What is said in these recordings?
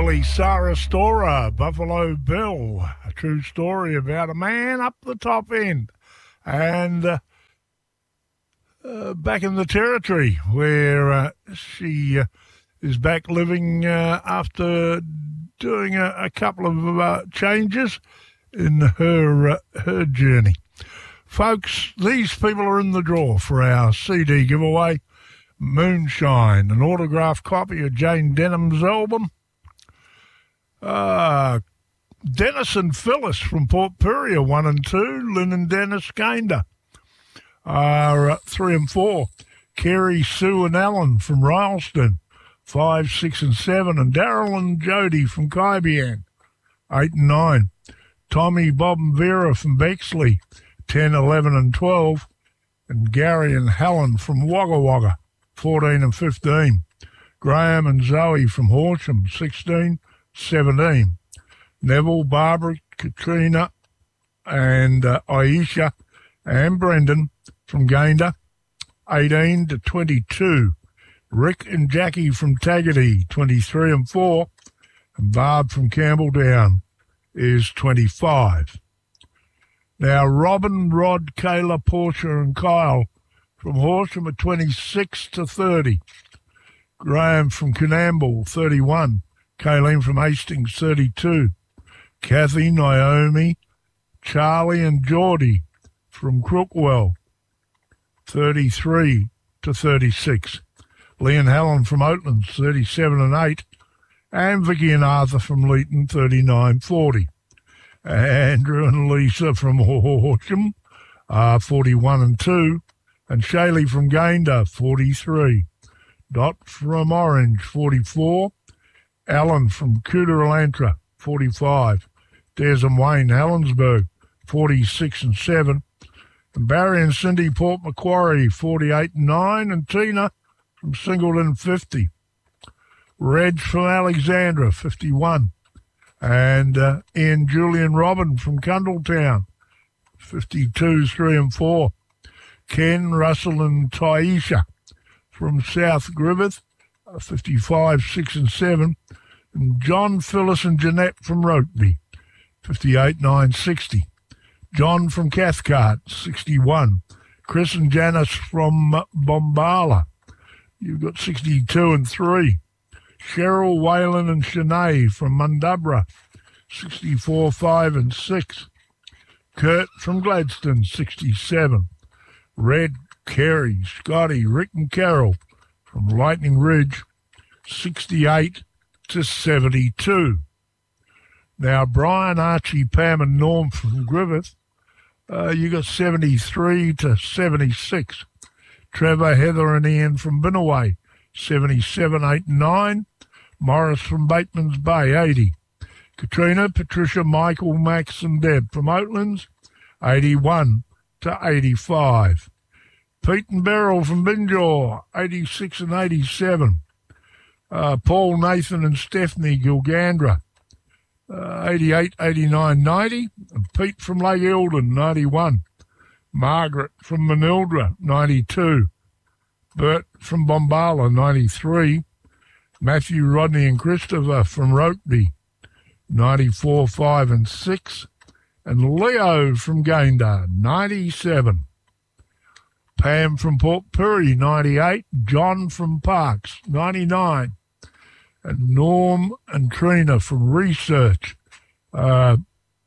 Billy Sarastora, Buffalo Bill, a true story about a man up the top end. And back in the territory where she is back living after doing a couple of changes in her journey. Folks, these people are in the draw for our CD giveaway, Moonshine, an autographed copy of Jane Denham's album. Dennis and Phyllis from Port Pirie are 1 and 2. Lynn and Dennis Gander are 3 and 4. Kerry, Sue and Alan from Rylstone, 5, 6 and 7. And Daryl and Jody from Kaibian, 8 and 9. Tommy, Bob and Vera from Bexley, 10, 11 and 12. And Gary and Helen from Wagga Wagga, 14 and 15. Graham and Zoe from Horsham, 16, 17. Neville, Barbara, Katrina, and Aisha and Brendan from Gayndah, 18 to 22. Rick and Jackie from Tagaty, 23 and 4. And Barb from Campbelltown is 25. Now, Robin, Rod, Kayla, Portia, and Kyle from Horsham are 26 to 30. Graham from Coonamble, 31. Kayleen from Hastings, 32. Kathy, Naomi, Charlie, and Geordie from Crookwell, 33 to 36. Lee and Helen from Oatlands, 37 and 8. And Vicky and Arthur from Leeton, 39, 40. Andrew and Lisa from Horsham, 41 and 2. And Shaylee from Gayndah, 43. Dot from Orange, 44. Alan from Cooter-Elantra, 45. Des and Wayne, Helensburgh, 46 and 7. And Barry and Cindy, Port Macquarie, 48 and 9. And Tina from Singleton, 50. Reg from Alexandra, 51. And Ian, Julian, Robin from Cundletown, 52, 3 and 4. Ken, Russell and Taisha from South Griffith, 55, 6 and 7. And John, Phyllis and Jeanette from Rokeby, 58, 9, 60. John from Cathcart, 61. Chris and Janice from Bombala, you've got 62 and 3. Cheryl, Waylon and Shanae from Mundubra, 64, 5 and 6. Kurt from Gladstone, 67. Red, Kerry, Scotty, Rick and Carol from Lightning Ridge, 68 to 72. Now, Brian, Archie, Pam and Norm from Griffith, you got 73 to 76. Trevor, Heather and Ian from Binnaway, 77, 8 and 9. Morris from Bateman's Bay, 80. Katrina, Patricia, Michael, Max and Deb from Oatlands, 81 to 85. Pete and Beryl from Binjaw, 86 and 87. Paul, Nathan and Stephanie Gilgandra, 88, 89, 90. And Pete from Lake Eildon, 91. Margaret from Manildra, 92. Bert from Bombala, 93. Matthew, Rodney and Christopher from Rokeby, 94, 5 and 6. And Leo from Gayndah, 97. Pam from Port Pirie, 98. John from Parks, 99. And Norm and Trina from Research, 100,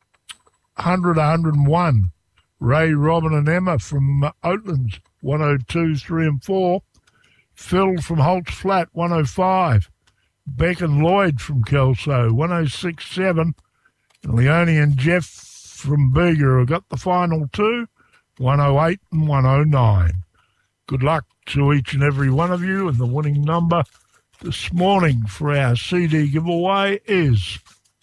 101. Ray, Robin and Emma from Oatlands, 102, 3 and 4. Phil from Holt's Flat, 105. Beck and Lloyd from Kelso, 106, 7. And Leonie and Jeff from Bega have got the final two, 108 and 109. Good luck to each and every one of you, and the winning number this morning for our CD giveaway is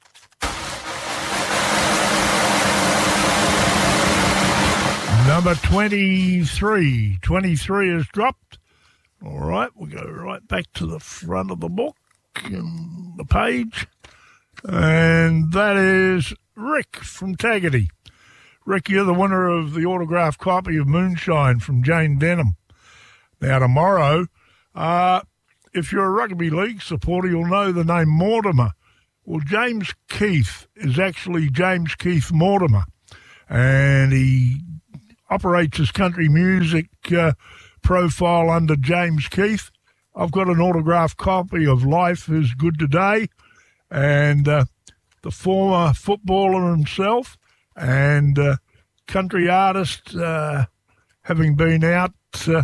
number 23. 23 is dropped. All right, we'll go right back to the front of the book and the page. And that is Rick from Tagaty. Rick, you're the winner of the autographed copy of Moonshine from Jane Denham. Now, tomorrow, if you're a rugby league supporter, you'll know the name Mortimer Well, James Keith is actually James Keith Mortimer, and he operates his country music profile under James Keith. I've got an autographed copy of Life is Good Today, and the former footballer himself and country artist, having been out to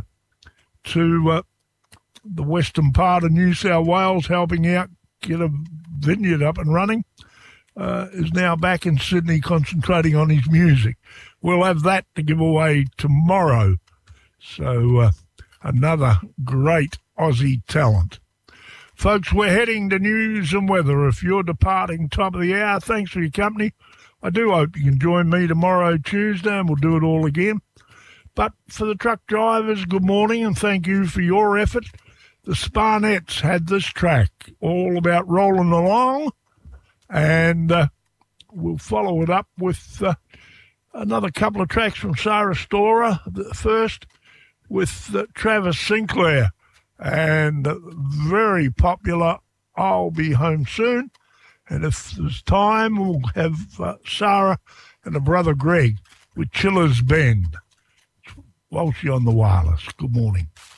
the western part of New South Wales, helping out get a vineyard up and running, is now back in Sydney concentrating on his music. We'll have that to give away tomorrow. So another great Aussie talent. Folks, we're heading to news and weather. If you're departing top of the hour, thanks for your company. I do hope you can join me tomorrow, Tuesday, and we'll do it all again. But for the truck drivers, good morning and thank you for your effort. The Sparnettes had this track all about rolling along, and we'll follow it up with another couple of tracks from Sarah Storer, first with Travis Sinclair, and very popular I'll Be Home Soon. And if there's time, we'll have Sarah and her brother Greg with Chillers Bend. Walshy on the wireless. Good morning.